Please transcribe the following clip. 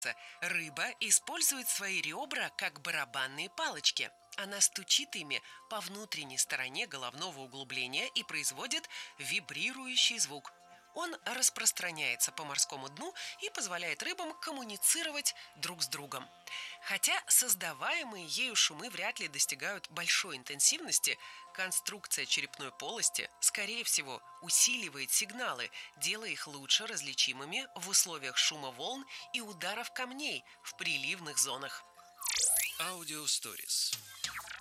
Рыба использует свои ребра как барабанные палочки. Она стучит ими по внутренней стороне головного углубления и производит вибрирующий звук. Он распространяется по морскому дну и позволяет рыбам коммуницировать друг с другом. Хотя создаваемые ею шумы вряд ли достигают большой интенсивности, конструкция черепной полости, скорее всего, усиливает сигналы, делая их лучше различимыми в условиях шума волн и ударов камней в приливных зонах. Аудио Stories.